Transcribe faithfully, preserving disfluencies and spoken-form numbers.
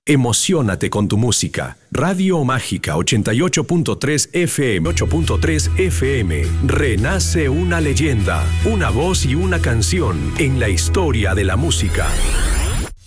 Emociónate con tu música. Radio Mágica ochenta y ocho punto tres F M. ocho punto tres F M. Renace una leyenda, una voz y una canción en la historia de la música.